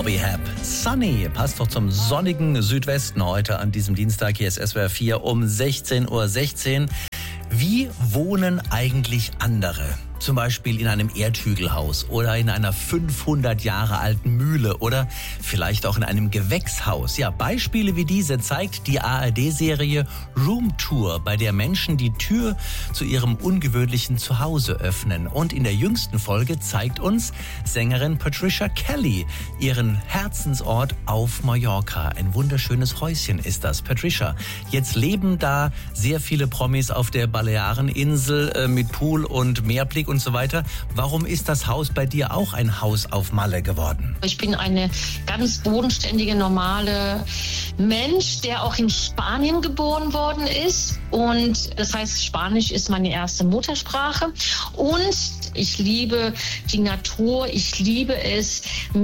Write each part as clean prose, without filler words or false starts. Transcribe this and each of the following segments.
Bobby Hebb. Sunny passt doch zum sonnigen Südwesten heute an diesem Dienstag. Hier ist SWR 4 um 16:16 Uhr. Wie wohnen eigentlich andere? Zum Beispiel in einem Erdhügelhaus oder in einer 500 Jahre alten Mühle oder vielleicht auch in einem Gewächshaus. Ja, Beispiele wie diese zeigt die ARD-Serie Room Tour, bei der Menschen die Tür zu ihrem ungewöhnlichen Zuhause öffnen. Und in der jüngsten Folge zeigt uns Sängerin Patricia Kelly ihren Herzensort auf Mallorca. Ein wunderschönes Häuschen ist das. Patricia, jetzt leben da sehr viele Promis auf der Baleareninsel mit Pool und Meerblick und so weiter. Warum ist das Haus bei dir auch ein Haus auf Malle geworden? Ich bin eine ganz bodenständige, normale Mensch, der auch in Spanien geboren worden ist. Und das heißt, Spanisch ist meine erste Muttersprache. Und ich liebe die Natur. Ich liebe es,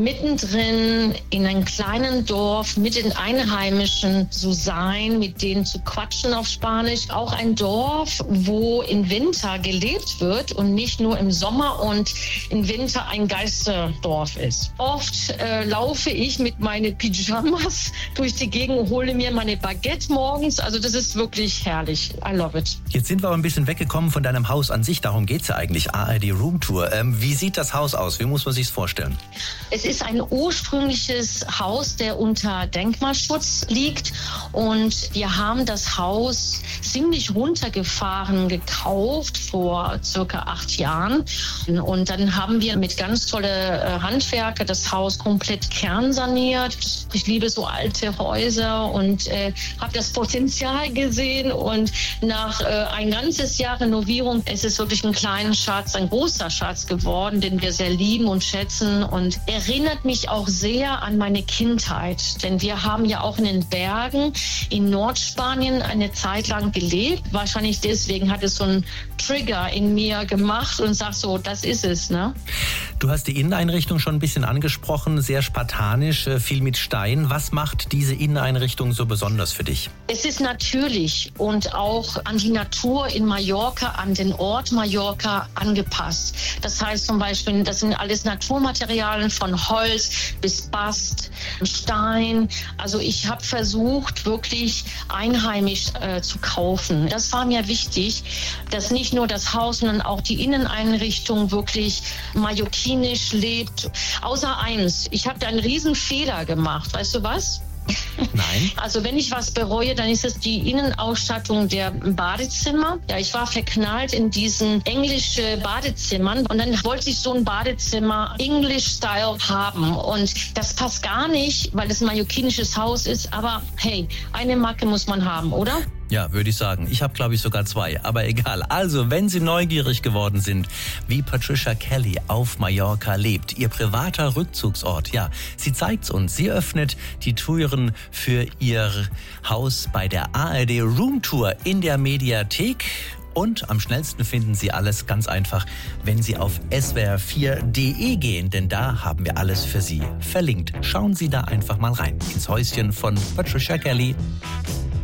mittendrin in einem kleinen Dorf mit den Einheimischen zu sein, mit denen zu quatschen auf Spanisch. Auch ein Dorf, wo im Winter gelebt wird und nicht nur im Sommer und im Winter ein Geisterdorf ist. Oft laufe ich mit meinen Pyjamas durch die Gegend und hole mir meine Baguette morgens. Also das ist wirklich herrlich. I love it. Jetzt sind wir aber ein bisschen weggekommen von deinem Haus an sich. Darum geht's ja eigentlich. ARD Room Tour. Wie sieht das Haus aus? Wie muss man sich's vorstellen? Es ist ein ursprüngliches Haus, der unter Denkmalschutz liegt. Und wir haben das Haus ziemlich runtergefahren gekauft vor circa 8 Jahren. Und dann haben wir mit ganz tolle Handwerker das Haus komplett kernsaniert. Ich liebe so alte Häuser und habe das Potenzial gesehen. Und nach ein ganzes Jahr Renovierung ist es wirklich ein kleiner Schatz, ein großer Schatz geworden, den wir sehr lieben und schätzen. Und erinnert mich auch sehr an meine Kindheit. Denn wir haben ja auch in den Bergen in Nordspanien eine Zeit lang gelebt. Wahrscheinlich deswegen hat es so einen Trigger in mir gemacht und sagt so, das ist es, ne? Du hast die Inneneinrichtung schon ein bisschen angesprochen, sehr spartanisch, viel mit Stein. Was macht diese Inneneinrichtung so besonders für dich? Es ist natürlich und auch an die Natur in Mallorca, an den Ort Mallorca angepasst. Das heißt zum Beispiel, das sind alles Naturmaterialien von Holz bis Bast, Stein. Also ich habe versucht, wirklich einheimisch zu kaufen. Das war mir wichtig, dass nicht nur das Haus, sondern auch die Inneneinrichtung wirklich mallorquinisch lebt. Außer eins, ich habe da einen riesen Fehler gemacht. Weißt du was? Nein. Also wenn ich was bereue, dann ist es die Innenausstattung der Badezimmer. Ja, ich war verknallt in diesen englischen Badezimmern und dann wollte ich so ein Badezimmer English-Style haben und das passt gar nicht, weil es ein mallorquinisches Haus ist, aber hey, eine Macke muss man haben, oder? Ja, würde ich sagen. Ich habe, glaube ich, sogar 2, aber egal. Also, wenn Sie neugierig geworden sind, wie Patricia Kelly auf Mallorca lebt, ihr privater Rückzugsort, ja, sie zeigt's uns. Sie öffnet die Türen für ihr Haus bei der ARD Room Tour in der Mediathek. Und am schnellsten finden Sie alles ganz einfach, wenn Sie auf swr4.de gehen, denn da haben wir alles für Sie verlinkt. Schauen Sie da einfach mal rein ins Häuschen von Patricia Kelly.